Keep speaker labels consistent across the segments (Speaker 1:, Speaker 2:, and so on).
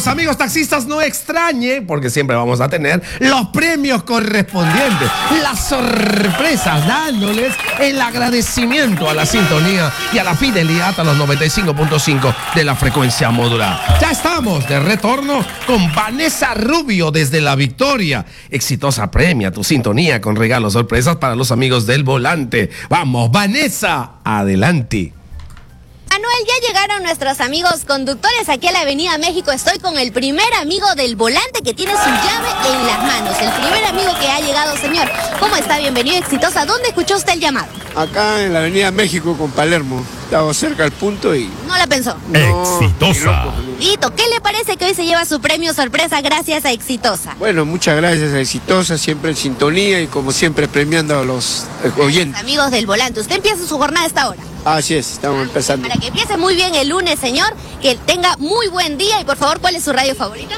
Speaker 1: amigos taxistas, no extrañe, porque siempre vamos a tener los premios correspondientes, las sorpresas, dándoles el agradecimiento a la sintonía y a la fidelidad a los 95.5 de la frecuencia modulada. Ya estamos de retorno con Vanessa Rubio desde La Victoria. Exitosa premia tu sintonía con regalos sorpresas para los amigos del volante. Vamos, Vanessa, adelante.
Speaker 2: Manuel, ya llegaron nuestros amigos conductores aquí a la Avenida México. Estoy con el primer amigo del volante que tiene su llave en las manos. El primer amigo que ha llegado, señor. ¿Cómo está? Bienvenido, Exitosa. ¿Dónde escuchó usted el llamado?
Speaker 3: Acá en la Avenida México con Palermo. Estaba cerca al punto y...
Speaker 2: ¿No la pensó?
Speaker 3: No,
Speaker 4: Exitosa.
Speaker 2: Lito, ¿qué le parece que hoy se lleva su premio sorpresa gracias a Exitosa?
Speaker 3: Bueno, muchas gracias a Exitosa, siempre en sintonía y como siempre premiando a los oyentes.
Speaker 2: Amigos del volante, usted empieza su jornada a esta hora.
Speaker 3: Así es, estamos empezando.
Speaker 2: Para que empiece muy bien el lunes, señor, que tenga muy buen día y por favor, ¿cuál es su radio favorita?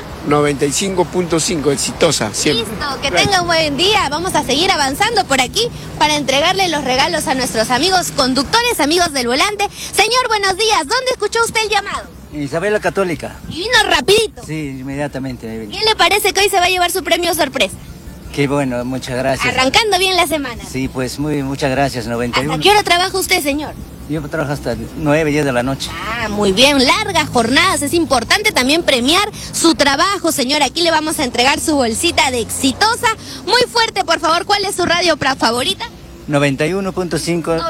Speaker 3: 95.5, Exitosa, siempre.
Speaker 2: Listo, que tenga un buen día. Vamos a seguir avanzando por aquí para entregarle los regalos a nuestros amigos conductores, amigos del volante. Señor, buenos días. ¿Dónde escuchó usted el llamado?
Speaker 5: Isabel la Católica.
Speaker 2: Y vino rapidito.
Speaker 5: Sí, inmediatamente.
Speaker 2: ¿Qué le parece que hoy se va a llevar su premio sorpresa?
Speaker 5: Qué bueno, muchas gracias.
Speaker 2: Arrancando bien la semana.
Speaker 5: Sí, pues muchas gracias, 91.
Speaker 2: ¿Hasta qué hora trabaja usted, señor?
Speaker 5: Yo trabajo hasta 9, 10 de la noche.
Speaker 2: Ah, muy bien, largas jornadas. Es importante también premiar su trabajo, señor. Aquí le vamos a entregar su bolsita de Exitosa. Muy fuerte, por favor, ¿cuál es su radio favorita?
Speaker 5: 91.5.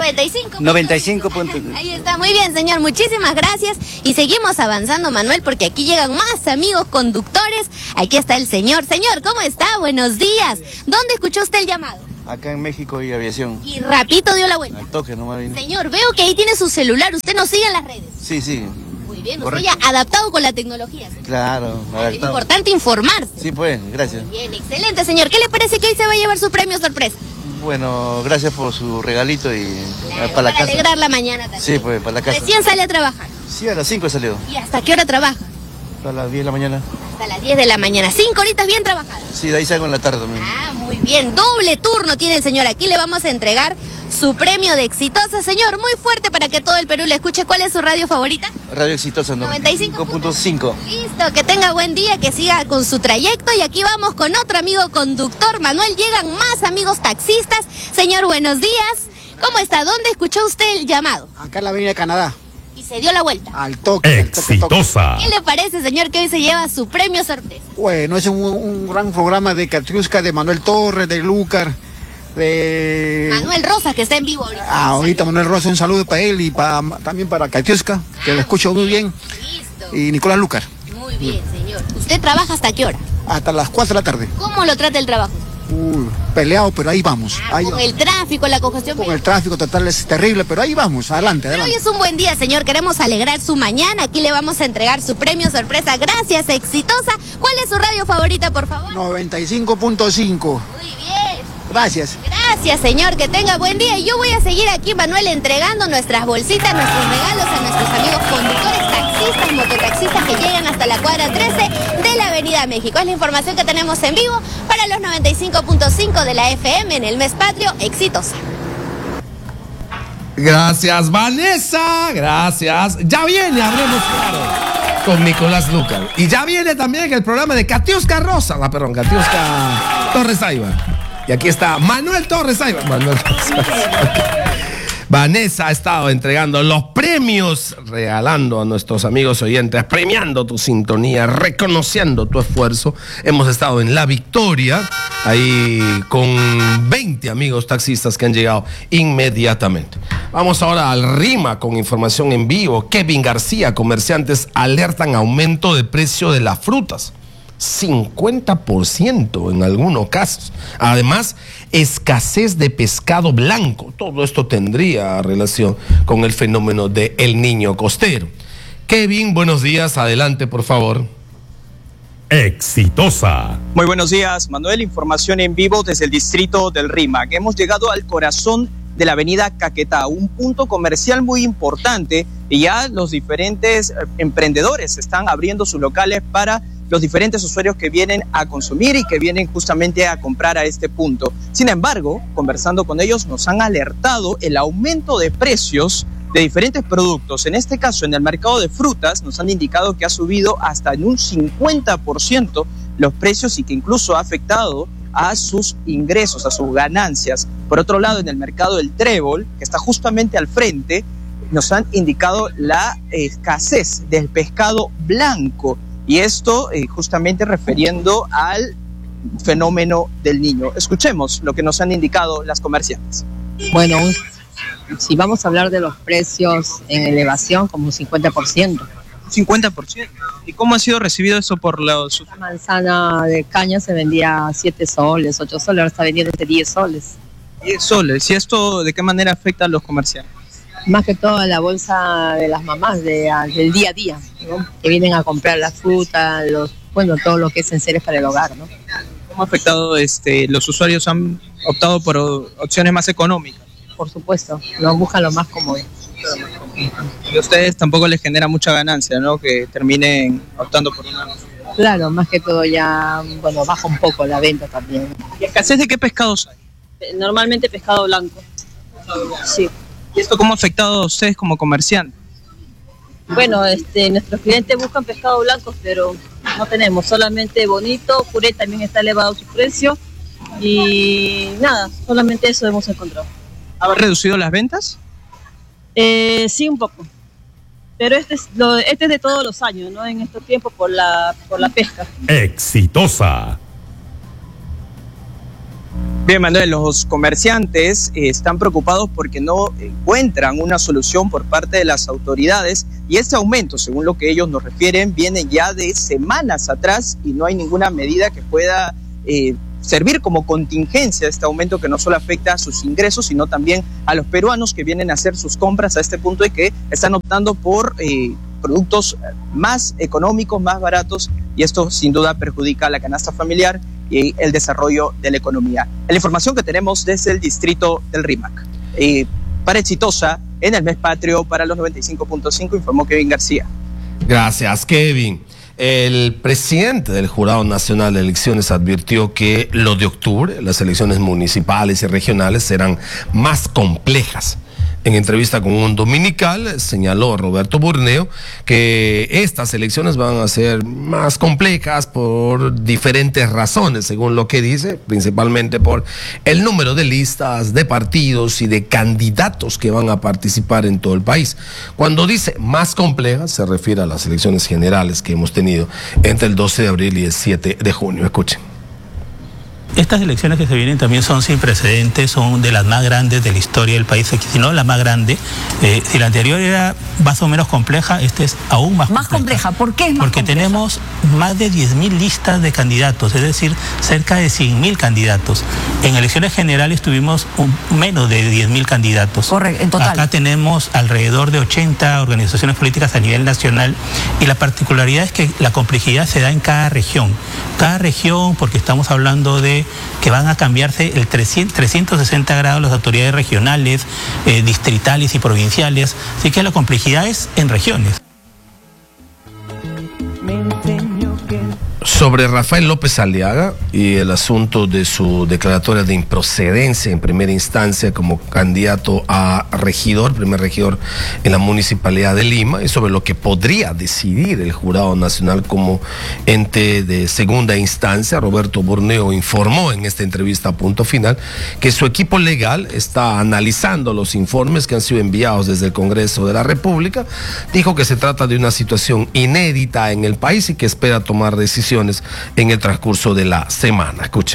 Speaker 5: 95.
Speaker 2: Ahí está, muy bien, señor. Muchísimas gracias. Y seguimos avanzando, Manuel, porque aquí llegan más amigos conductores. Aquí está el señor. Señor, ¿cómo está? Buenos días. ¿Dónde escuchó usted el llamado?
Speaker 6: Acá en México y aviación.
Speaker 2: Y rapidito dio la vuelta.
Speaker 6: Al toque nomás vine.
Speaker 2: Señor, veo que ahí tiene su celular. ¿Usted nos sigue en las redes?
Speaker 6: Sí.
Speaker 2: Muy bien,
Speaker 6: Correcto.
Speaker 2: usted ya adaptado con la tecnología, señor.
Speaker 6: Claro,
Speaker 2: Es importante informarse.
Speaker 6: Sí, pues, gracias.
Speaker 2: Bien, excelente, señor. ¿Qué le parece que hoy se va a llevar su premio sorpresa?
Speaker 6: Bueno, gracias por su regalito y para la casa.
Speaker 2: Alegrar la mañana también.
Speaker 6: Sí, pues, para la casa.
Speaker 2: Recién sale a trabajar.
Speaker 6: Sí, a las 5 he salido.
Speaker 2: ¿Y hasta qué hora trabaja?
Speaker 6: A las 10 de la mañana.
Speaker 2: Hasta las 10 de la mañana. 5 horitas bien trabajadas.
Speaker 6: Sí, de ahí salgo en la tarde también.
Speaker 2: Ah, muy bien. Doble turno tiene el señor. Aquí le vamos a entregar su premio de Exitosa. Señor, muy fuerte para que todo el Perú le escuche. ¿Cuál es su radio favorita?
Speaker 6: Radio Exitosa
Speaker 2: 95.5. Listo, que tenga buen día, que siga con su trayecto. Y aquí vamos con otro amigo conductor, Manuel. Llegan más amigos taxistas. Señor, buenos días. ¿Cómo está? ¿Dónde escuchó usted el llamado?
Speaker 3: Acá en la Avenida Canadá.
Speaker 2: Y se dio la vuelta.
Speaker 3: Al toque.
Speaker 4: Exitosa.
Speaker 2: ¿Qué le parece, señor, que hoy se lleva su premio sorpresa?
Speaker 3: Bueno, es un gran programa de Katiuska, de Manuel Torres, de Lucar, de...
Speaker 2: Manuel Rosas, que está en vivo ahorita.
Speaker 3: Ahorita Manuel Rosa, un saludo para él y también para Katiuska, que lo escucho muy bien.
Speaker 2: Listo.
Speaker 3: Y Nicolás Lucar.
Speaker 2: Muy bien, señor. ¿Usted trabaja hasta qué hora?
Speaker 3: Hasta las 4 de la tarde.
Speaker 2: ¿Cómo lo trata el trabajo?
Speaker 3: Peleado, pero ahí vamos. Ahí
Speaker 2: Con
Speaker 3: vamos.
Speaker 2: el tráfico, la congestión.
Speaker 3: Con el tráfico total es terrible, pero ahí vamos, adelante,
Speaker 2: Pero hoy
Speaker 3: adelante.
Speaker 2: es un buen día, señor. Queremos alegrar su mañana. Aquí le vamos a entregar su premio sorpresa. Gracias, Exitosa. ¿Cuál es su radio favorita, por favor?
Speaker 3: 95.5.
Speaker 2: Muy bien.
Speaker 3: Gracias.
Speaker 2: Gracias, señor. Que tenga buen día. Y yo voy a seguir aquí, Manuel, entregando nuestras bolsitas, nuestros regalos a nuestros amigos conductores, taxistas, mototaxistas que llegan hasta la cuadra 13 de la Avenida México. Es la información que tenemos en vivo para los 95.5 de la FM en el mes patrio. Exitosa.
Speaker 1: Gracias, Vanessa. Gracias. Ya viene, hablemos claro, con Nicolás Lucar. Y ya viene también el programa de Katiuska Rosa. Katiuska Torres Aybar. Y aquí está Manuel Torres Aybar. Vanessa ha estado entregando los premios, regalando a nuestros amigos oyentes, premiando tu sintonía, reconociendo tu esfuerzo. Hemos estado en La Victoria, ahí con 20 amigos taxistas que han llegado inmediatamente. Vamos ahora al RIMA con información en vivo. Kevin García, comerciantes alertan aumento de precio de las frutas. 50% en algunos casos. Además, escasez de pescado blanco. Todo esto tendría relación con el fenómeno de El Niño costero. Kevin, buenos días. Adelante, por favor.
Speaker 4: Exitosa.
Speaker 7: Muy buenos días, Manuel. Información en vivo desde el distrito del RIMAC. Hemos llegado al corazón de la avenida Caquetá, un punto comercial muy importante, y ya los diferentes emprendedores están abriendo sus locales para los diferentes usuarios que vienen a consumir y que vienen justamente a comprar a este punto. Sin embargo, conversando con ellos, nos han alertado el aumento de precios de diferentes productos. En este caso, en el mercado de frutas, nos han indicado que ha subido hasta en un 50% los precios y que incluso ha afectado a sus ingresos, a sus ganancias. Por otro lado, en el mercado del trébol, que está justamente al frente, nos han indicado la escasez del pescado blanco, y esto justamente refiriendo al fenómeno del Niño. Escuchemos lo que nos han indicado las comerciantes.
Speaker 4: Bueno, si vamos a hablar de los precios en elevación, como un 50%.
Speaker 7: 50%. ¿Y cómo ha sido recibido eso por los...?
Speaker 4: La manzana de caña se vendía a 7 soles, 8 soles, ahora está vendiendo entre 10 soles.
Speaker 7: 10 soles. ¿Y esto de qué manera afecta a los comerciantes?
Speaker 4: Más que todo la bolsa de las mamás del día a día, ¿no? Que vienen a comprar la fruta, todo lo que es enseres para el hogar, ¿no?
Speaker 7: ¿Cómo ha afectado los usuarios? ¿Han optado por opciones más económicas?
Speaker 4: Por supuesto, no buscan lo más cómodo.
Speaker 7: Y a ustedes tampoco les genera mucha ganancia, ¿no? Que terminen optando por una...
Speaker 4: Claro, más que todo ya, baja un poco la venta también.
Speaker 7: ¿Y escasez de qué pescados hay?
Speaker 4: Normalmente pescado blanco. Sí.
Speaker 7: ¿Y esto cómo ha afectado a ustedes como comerciantes?
Speaker 4: Bueno, nuestros clientes buscan pescado blanco, pero no tenemos, solamente bonito, puré también está elevado su precio y nada, solamente eso hemos encontrado.
Speaker 7: ¿Ha reducido las ventas?
Speaker 4: Sí, un poco, pero este es de todos los años, ¿no? En estos tiempos por la pesca.
Speaker 8: Exitosa.
Speaker 7: Bien, Manuel, los comerciantes están preocupados porque no encuentran una solución por parte de las autoridades, y este aumento, según lo que ellos nos refieren, viene ya de semanas atrás y no hay ninguna medida que pueda servir como contingencia a este aumento, que no solo afecta a sus ingresos, sino también a los peruanos que vienen a hacer sus compras a este punto y que están optando por productos más económicos, más baratos, y esto sin duda perjudica a la canasta familiar y el desarrollo de la economía. La información que tenemos desde el distrito del RIMAC. Para Exitosa, en el mes patrio, para los 95.5, informó Kevin García.
Speaker 1: Gracias, Kevin. El presidente del Jurado Nacional de Elecciones advirtió que lo de octubre, las elecciones municipales y regionales, serán más complejas. En entrevista con un dominical, señaló Roberto Burneo que estas elecciones van a ser más complejas por diferentes razones, según lo que dice, principalmente por el número de listas, de partidos y de candidatos que van a participar en todo el país. Cuando dice más complejas, se refiere a las elecciones generales que hemos tenido entre el 12 de abril y el 7 de junio. Escuchen.
Speaker 9: Estas elecciones que se vienen también son sin precedentes, son de las más grandes de la historia del país, si no la más grande. Si la anterior era más o menos compleja, esta es aún más compleja.
Speaker 10: ¿Por qué es más
Speaker 9: Porque
Speaker 10: compleja?
Speaker 9: tenemos más de 10.000 listas de candidatos, es decir, cerca de 100.000 candidatos. En elecciones generales tuvimos menos de 10.000 candidatos.
Speaker 10: Correcto, en total.
Speaker 9: Acá tenemos alrededor de 80 organizaciones políticas a nivel nacional, y la particularidad es que la complejidad se da en cada región. Cada región, porque estamos hablando de que van a cambiarse el 360 grados las autoridades regionales, distritales y provinciales, así que la complejidad es en regiones.
Speaker 1: Sobre Rafael López Aliaga y el asunto de su declaratoria de improcedencia en primera instancia como candidato a regidor, primer regidor en la Municipalidad de Lima, y sobre lo que podría decidir el Jurado Nacional como ente de segunda instancia, Roberto Burneo informó en esta entrevista a Punto Final que su equipo legal está analizando los informes que han sido enviados desde el Congreso de la República. Dijo que se trata de una situación inédita en el país y que espera tomar decisiones en el transcurso de la semana. Escuchen.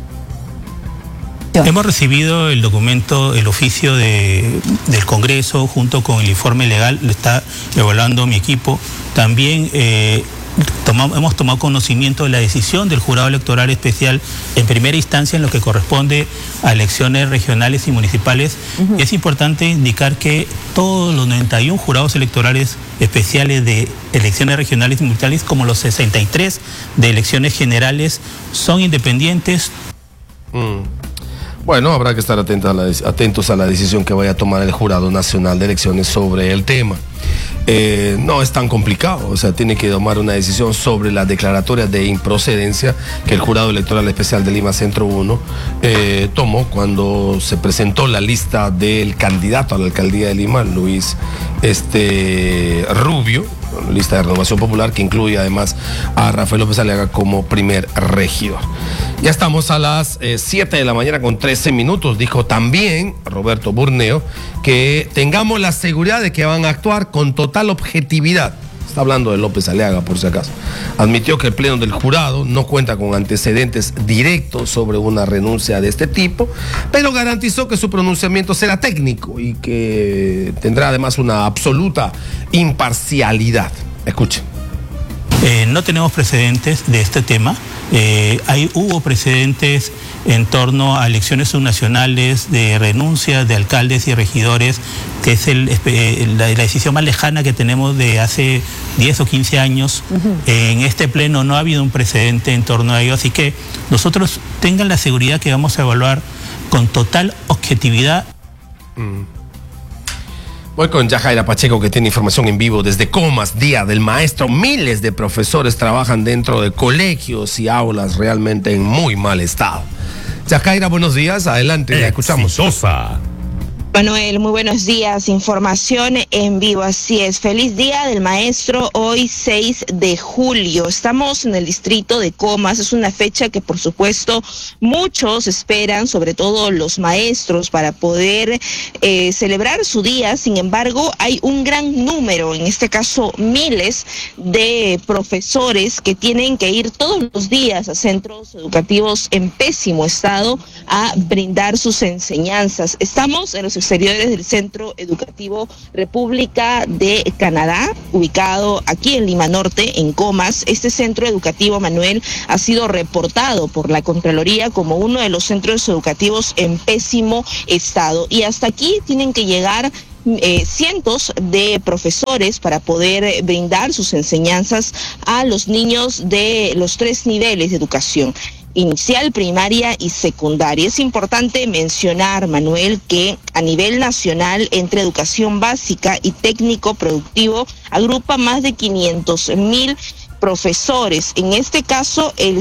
Speaker 9: Hemos recibido el documento, el oficio del Congreso junto con el informe legal, lo está evaluando mi equipo. También hemos tomado conocimiento de la decisión del Jurado Electoral Especial en primera instancia en lo que corresponde a elecciones regionales y municipales. Y es importante indicar que todos los 91 jurados electorales especiales de elecciones regionales y municipales, como los 63 de elecciones generales, son independientes.
Speaker 1: Bueno, habrá que estar atentos a la decisión que vaya a tomar el Jurado Nacional de Elecciones sobre el tema. no es tan complicado. O sea, tiene que tomar una decisión sobre la declaratoria de improcedencia que el Jurado Electoral Especial de Lima Centro 1 tomó cuando se presentó la lista del candidato a la alcaldía de Lima, Luis Rubio, lista de Renovación Popular, que incluye además a Rafael López Aliaga como primer regidor. Ya estamos a las 7 de la mañana con 13 minutos. Dijo también Roberto Burneo que tengamos la seguridad de que van a actuar con total objetividad. Está hablando de López Aliaga, por si acaso. Admitió que el pleno del jurado no cuenta con antecedentes directos sobre una renuncia de este tipo, pero garantizó que su pronunciamiento será técnico y que tendrá además una absoluta imparcialidad. Escuchen.
Speaker 9: No tenemos precedentes de este tema. Hubo precedentes en torno a elecciones subnacionales de renuncia de alcaldes y regidores, que es la decisión más lejana que tenemos de hace 10 o 15 años. En este pleno no ha habido un precedente en torno a ello, así que nosotros tengan la seguridad que vamos a evaluar con total objetividad.
Speaker 1: Voy con Yajaira Pacheco, que tiene información en vivo desde Comas, Día del Maestro. Miles de profesores trabajan dentro de colegios y aulas realmente en muy mal estado. Yajaira, buenos días. Adelante, la escuchamos.
Speaker 8: Exitosa.
Speaker 10: Manuel, muy buenos días. Información en vivo, así es. Feliz Día del Maestro, hoy 6 de julio. Estamos en el distrito de Comas. Es una fecha que, por supuesto, muchos esperan, sobre todo los maestros, para poder celebrar su día. Sin embargo, hay un gran número, en este caso miles, de profesores que tienen que ir todos los días a centros educativos en pésimo estado a brindar sus enseñanzas. Estamos en los exteriores del Centro Educativo República de Canadá, ubicado aquí en Lima Norte, en Comas. Este centro educativo, Manuel, ha sido reportado por la Contraloría como uno de los centros educativos en pésimo estado. Y hasta aquí tienen que llegar cientos de profesores para poder brindar sus enseñanzas a los niños de los 3 niveles de educación: inicial, primaria y secundaria. Es importante mencionar, Manuel, que a nivel nacional, entre educación básica y técnico productivo, agrupa más de 500,000 profesores. En este caso, el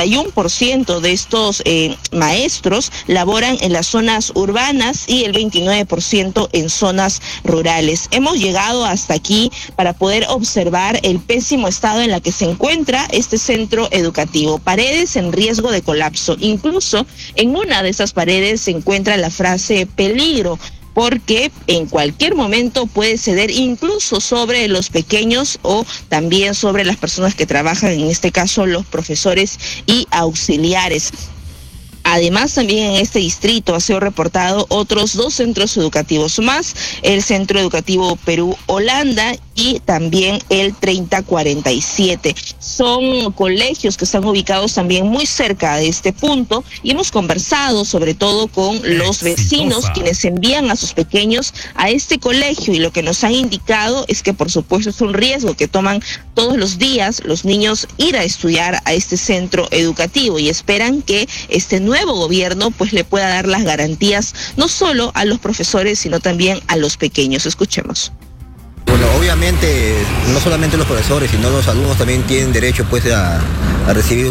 Speaker 10: 71% de estos maestros laboran en las zonas urbanas y el 29% en zonas rurales. Hemos llegado hasta aquí para poder observar el pésimo estado en la que se encuentra este centro educativo. Paredes en riesgo de colapso. Incluso en una de esas paredes se encuentra la frase peligro, porque en cualquier momento puede ceder incluso sobre los pequeños o también sobre las personas que trabajan, en este caso los profesores y auxiliares. Además, también en este distrito ha sido reportado otros 2 centros educativos más, el Centro Educativo Perú Holanda y también el 3047. Son colegios que están ubicados también muy cerca de este punto y hemos conversado sobre todo con los vecinos quienes envían a sus pequeños a este colegio, y lo que nos han indicado es que por supuesto es un riesgo que toman todos los días los niños ir a estudiar a este centro educativo, y esperan que este nuevo gobierno pues le pueda dar las garantías no solo a los profesores sino también a los pequeños. Escuchemos.
Speaker 11: Bueno, obviamente no solamente los profesores sino los alumnos también tienen derecho pues a recibir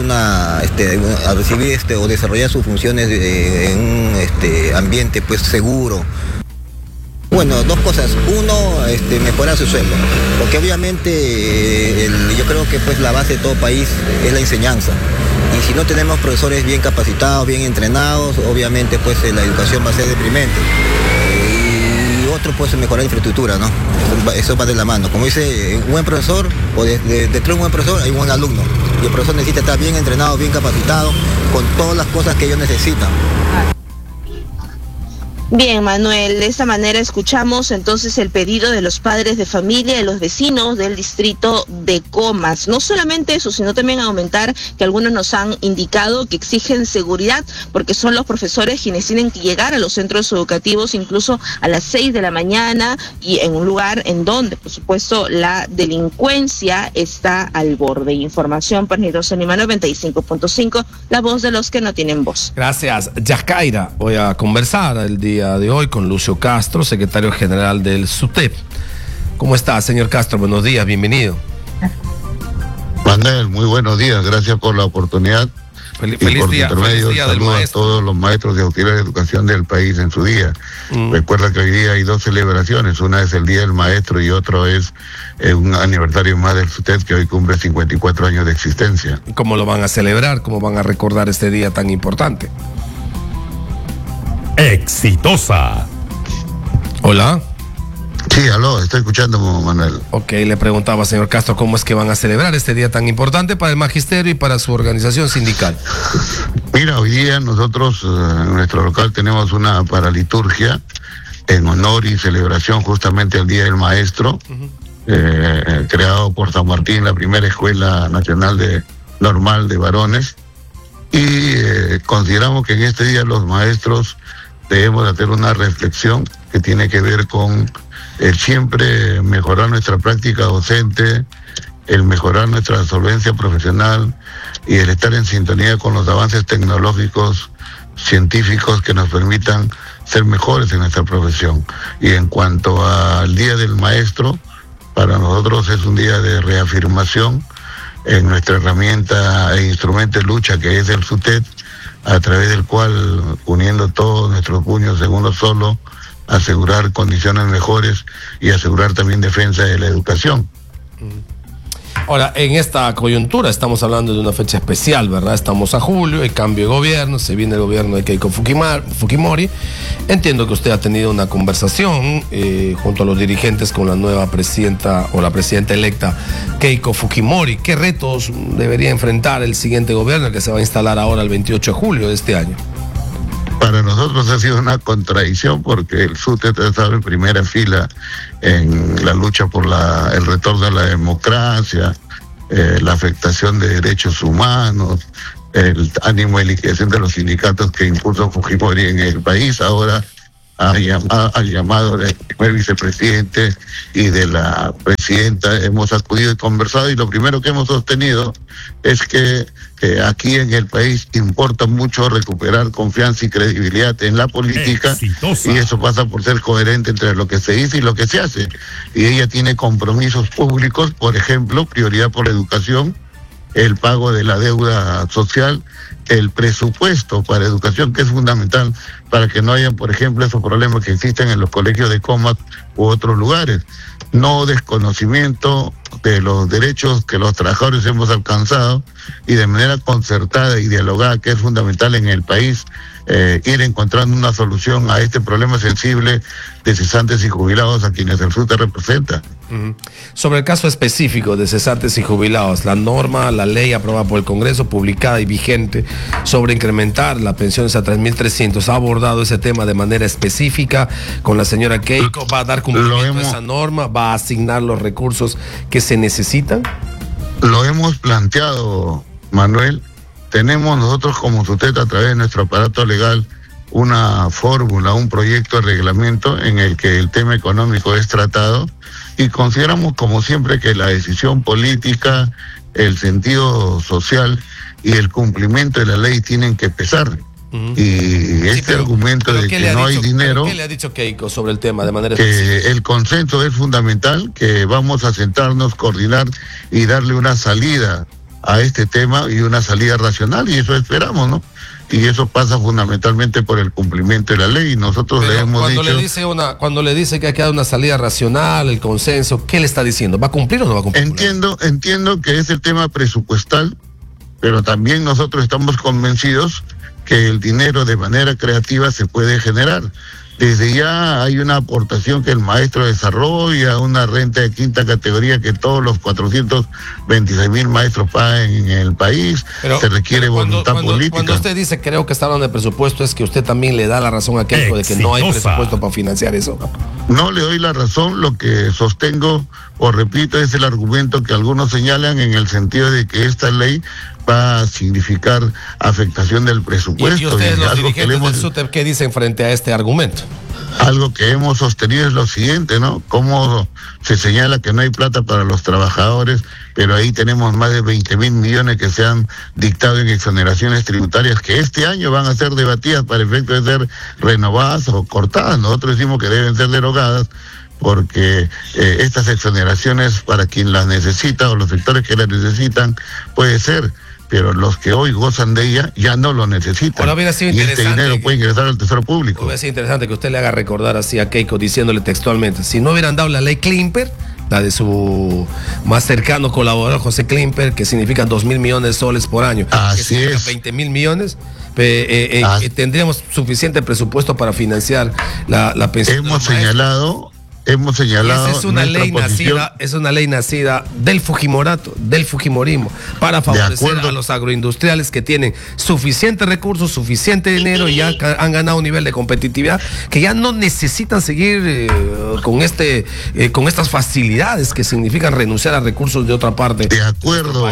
Speaker 11: o desarrollar sus funciones en un ambiente pues seguro. Bueno, 2 cosas. Uno, mejorar su sueldo, porque obviamente yo creo que pues la base de todo país es la enseñanza. Y si no tenemos profesores bien capacitados, bien entrenados, obviamente pues la educación va a ser deprimente. Y otro pues mejorar la infraestructura, ¿no? Eso va de la mano. Como dice, un buen profesor, o detrás de un buen profesor hay un buen alumno. Y el profesor necesita estar bien entrenado, bien capacitado, con todas las cosas que ellos necesitan.
Speaker 10: Bien, Manuel, de esta manera escuchamos entonces el pedido de los padres de familia, de los vecinos del distrito de Comas. No solamente eso, sino también aumentar, que algunos nos han indicado que exigen seguridad, porque son los profesores quienes tienen que llegar a los centros educativos incluso a las 6 de la mañana y en un lugar en donde, por supuesto, la delincuencia está al borde. Información para Nirosa Lima 95.5, la voz de los que no tienen voz.
Speaker 1: Gracias, Yajaira. Voy a conversar el día de hoy con Lucio Castro, secretario general del SUTEP. ¿Cómo está, señor Castro? Buenos días, bienvenido.
Speaker 12: Manuel, muy buenos días, gracias por la oportunidad.
Speaker 1: Feliz día del
Speaker 12: maestro. A todos los maestros de auxiliar de educación del país en su día. Recuerda que hoy día hay 2 celebraciones, una es el Día del Maestro y otro es un aniversario más del SUTEP, que hoy cumple 54 años de existencia.
Speaker 1: ¿Cómo lo van a celebrar? ¿Cómo van a recordar este día tan importante?
Speaker 8: Exitosa.
Speaker 1: Hola.
Speaker 12: Sí, aló, estoy escuchando, Manuel.
Speaker 1: Ok, le preguntaba, señor Castro, ¿cómo es que van a celebrar este día tan importante para el magisterio y para su organización sindical?
Speaker 12: Mira, hoy día nosotros en nuestro local tenemos una paraliturgia en honor y celebración justamente al Día del Maestro, creado por San Martín, la primera escuela nacional normal de varones, y consideramos que en este día los maestros debemos hacer una reflexión que tiene que ver con el siempre mejorar nuestra práctica docente, el mejorar nuestra solvencia profesional y el estar en sintonía con los avances tecnológicos, científicos que nos permitan ser mejores en nuestra profesión. Y en cuanto al Día del Maestro, para nosotros es un día de reafirmación en nuestra herramienta e instrumento de lucha que es el SUTEP, a través del cual, uniendo todos nuestros puños en uno solo, asegurar condiciones mejores y asegurar también defensa de la educación.
Speaker 1: Ahora, en esta coyuntura estamos hablando de una fecha especial, ¿verdad? Estamos a julio, hay cambio de gobierno, se viene el gobierno de Keiko Fujimori. Entiendo que usted ha tenido una conversación junto a los dirigentes con la nueva presidenta o la presidenta electa Keiko Fujimori. ¿Qué retos debería enfrentar el siguiente gobierno que se va a instalar ahora el 28 de julio de este año?
Speaker 12: Para nosotros ha sido una contradicción porque el SUTEP ha estado en primera fila en la lucha por el retorno a la democracia, la afectación de derechos humanos, el ánimo de liquidación de los sindicatos que impuso Fujimori en el país. Ahora al llamado del primer vicepresidente y de la presidenta hemos acudido y conversado, y lo primero que hemos sostenido es que aquí en el país importa mucho recuperar confianza y credibilidad en la política. Exitosa. Y eso pasa por ser coherente entre lo que se dice y lo que se hace. Y ella tiene compromisos públicos, por ejemplo, prioridad por la educación, el pago de la deuda social, el presupuesto para educación, que es fundamental para que no haya, por ejemplo, esos problemas que existen en los colegios de Comas u otros lugares. No desconocimiento de los derechos que los trabajadores hemos alcanzado, y de manera concertada y dialogada, que es fundamental en el país, ir encontrando una solución a este problema sensible de cesantes y jubilados a quienes el SUTEP representa.
Speaker 1: Sobre el caso específico de cesantes y jubilados, la norma, la ley aprobada por el Congreso, publicada y vigente, sobre incrementar las pensiones a 3.300, ha abordado ese tema de manera específica con la señora Keiko. ¿Va a dar cumplimiento a esa norma? ¿Va a asignar los recursos que se necesitan?
Speaker 12: Lo hemos planteado, Manuel. Tenemos nosotros como SUTEP, a través de nuestro aparato legal, una fórmula, un proyecto de reglamento en el que el tema económico es tratado, y consideramos, como siempre, que la decisión política, el sentido social y el cumplimiento de la ley tienen que pesar. Y argumento de que no hay dinero.
Speaker 1: ¿Qué le ha dicho Keiko sobre el tema de manera específica?
Speaker 12: Que el consenso es fundamental, que vamos a sentarnos, coordinar y darle una salida a este tema, y una salida racional, y eso esperamos, ¿no? Y eso pasa fundamentalmente por el cumplimiento de la ley. Y nosotros le hemos dicho...
Speaker 1: Cuando le dice que hay que dar una salida racional, el consenso, ¿qué le está diciendo? ¿Va a cumplir o no va a cumplir?
Speaker 12: Entiendo que es el tema presupuestal, pero también nosotros estamos convencidos que el dinero de manera creativa se puede generar. Desde ya hay una aportación que el maestro desarrolla, una renta de quinta categoría que todos los 426,000 maestros pagan en el país. Se requiere voluntad política.
Speaker 1: Cuando usted dice creo que está hablando de presupuesto, es que usted también le da la razón a Keiko de que no hay presupuesto para financiar eso.
Speaker 12: No le doy la razón, lo que sostengo o repito es el argumento que algunos señalan, en el sentido de que esta ley va a significar afectación del presupuesto.
Speaker 1: ¿Y ustedes, los dirigentes del SUTEP, qué dicen frente a este argumento?
Speaker 12: Algo que hemos sostenido es lo siguiente, ¿no? Cómo se señala que no hay plata para los trabajadores, pero ahí tenemos más de 20.000 millones que se han dictado en exoneraciones tributarias, que este año van a ser debatidas para efecto de ser renovadas o cortadas. Nosotros decimos que deben ser derogadas, porque estas exoneraciones para quien las necesita o los sectores que las necesitan puede ser, pero los que hoy gozan de ella ya no lo necesitan.
Speaker 1: Ahora hubiera sido
Speaker 12: y este dinero puede ingresar al Tesoro Público.
Speaker 1: Hubiera sido interesante que usted le haga recordar así a Keiko diciéndole textualmente, si no hubieran dado la ley Klimper, la de su más cercano colaborador José Klimper, que significan 2.000 millones de soles por año,
Speaker 12: así
Speaker 1: que
Speaker 12: es,
Speaker 1: 20.000 millones, tendríamos suficiente presupuesto para financiar la pensión.
Speaker 12: Hemos señalado
Speaker 1: es una ley nacida del Fujimorato, del Fujimorismo, para favorecer a los agroindustriales que tienen suficientes recursos, suficiente dinero y ya han ganado un nivel de competitividad que ya no necesitan seguir con estas facilidades que significan renunciar a recursos de otra parte.
Speaker 12: De acuerdo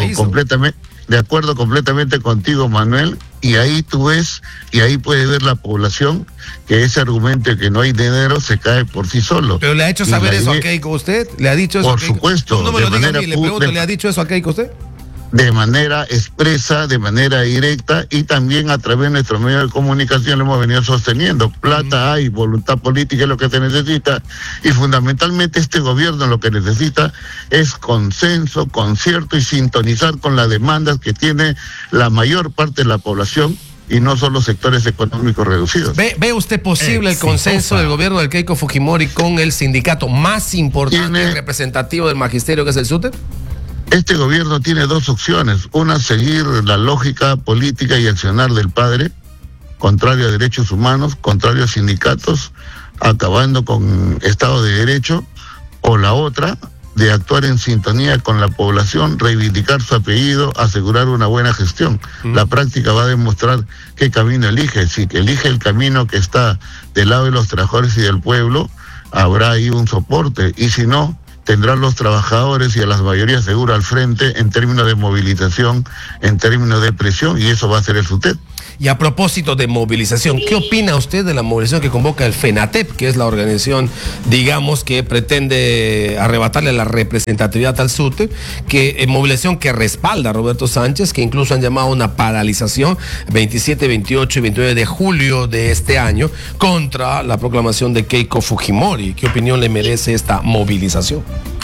Speaker 12: completamente contigo, Manuel, y ahí tú ves, y ahí puede ver la población que ese argumento de que no hay dinero se cae por sí solo.
Speaker 1: ¿Pero le ha hecho saber eso a Keiko usted? ¿Le ha dicho eso
Speaker 12: a
Speaker 1: Keiko?
Speaker 12: Por supuesto.
Speaker 1: No me lo diga a mí, le pregunto, ¿le ha dicho eso a Keiko usted?
Speaker 12: De manera expresa, de manera directa, y también a través de nuestros medios de comunicación lo hemos venido sosteniendo. Plata hay, voluntad política es lo que se necesita, y fundamentalmente este gobierno lo que necesita es consenso, concierto y sintonizar con las demandas que tiene la mayor parte de la población y no solo sectores económicos reducidos.
Speaker 1: ¿Ve usted posible el consenso del gobierno del Keiko Fujimori con el sindicato más importante y representativo del magisterio, que es el SUTEP?
Speaker 12: Este gobierno tiene dos opciones: una, seguir la lógica política y accionar del padre, contrario a derechos humanos, contrario a sindicatos, acabando con Estado de Derecho, o la otra, de actuar en sintonía con la población, reivindicar su apellido, asegurar una buena gestión. La práctica va a demostrar qué camino elige. Si elige el camino que está del lado de los trabajadores y del pueblo, habrá ahí un soporte, y si no, tendrán los trabajadores y a las mayorías seguras al frente en términos de movilización, en términos de presión, y eso va a ser el SUTEP.
Speaker 1: Y a propósito de movilización, ¿qué opina usted de la movilización que convoca el FENATEP, que es la organización, digamos, que pretende arrebatarle la representatividad al SUTEP, movilización que respalda a Roberto Sánchez, que incluso han llamado una paralización 27, 28 y 29 de julio de este año contra la proclamación de Keiko Fujimori? ¿Qué opinión le merece esta movilización?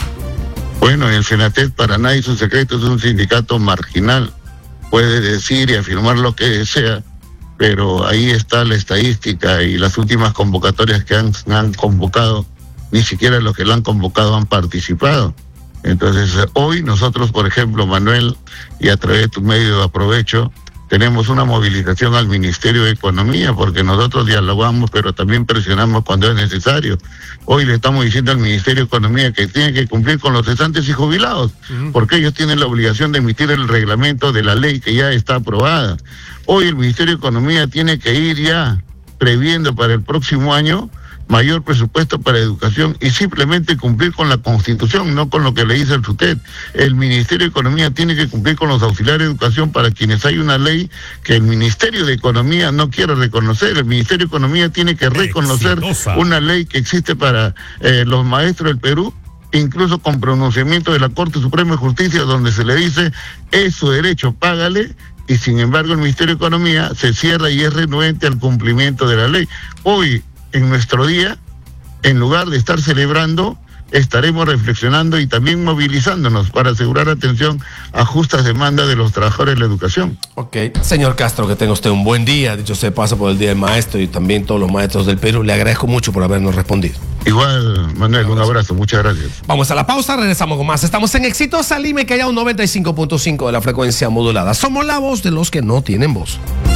Speaker 12: Bueno, el FENATEP para nadie es un secreto, es un sindicato marginal. Puede decir y afirmar lo que desea, pero ahí está la estadística y las últimas convocatorias que han convocado, ni siquiera los que la han convocado han participado. Entonces, hoy nosotros, por ejemplo, Manuel, y a través de tu medio aprovecho, tenemos una movilización al Ministerio de Economía, porque nosotros dialogamos, pero también presionamos cuando es necesario. Hoy le estamos diciendo al Ministerio de Economía que tiene que cumplir con los cesantes y jubilados, porque ellos tienen la obligación de emitir el reglamento de la ley que ya está aprobada. Hoy el Ministerio de Economía tiene que ir ya previendo para el próximo año mayor presupuesto para educación y simplemente cumplir con la Constitución, no con lo que le dice el SUTEP. El Ministerio de Economía tiene que cumplir con los auxiliares de educación para quienes hay una ley que el Ministerio de Economía no quiere reconocer. El Ministerio de Economía tiene que reconocer una ley que existe para los maestros del Perú, incluso con pronunciamiento de la Corte Suprema de Justicia, donde se le dice, es su derecho, págale, y sin embargo el Ministerio de Economía se cierra y es renuente al cumplimiento de la ley. Hoy, en nuestro día, en lugar de estar celebrando, estaremos reflexionando y también movilizándonos para asegurar atención a justas demandas de los trabajadores de la educación.
Speaker 1: Ok. Señor Castro, que tenga usted un buen día. Dicho sea de paso, por el Día del Maestro y también todos los maestros del Perú. Le agradezco mucho por habernos respondido.
Speaker 12: Igual, Manuel, un abrazo. Muchas gracias.
Speaker 1: Vamos a la pausa, regresamos con más. Estamos en Exitosa Lima, que haya un 95.5 de la frecuencia modulada. Somos la voz de los que no tienen voz.